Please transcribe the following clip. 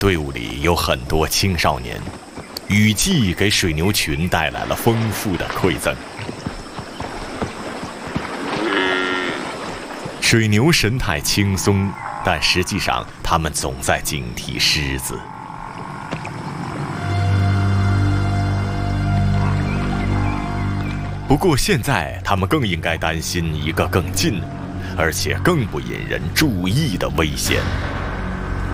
队伍里有很多青少年，雨季给水牛群带来了丰富的馈赠。水牛神态轻松，但实际上他们总在警惕狮子。不过现在他们更应该担心一个更近，而且更不引人注意的危险。